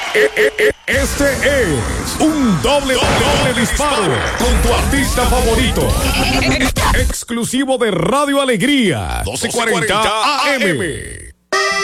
Este es un doble disparo con tu artista favorito. Exclusivo de Radio Alegría, 1240 AM.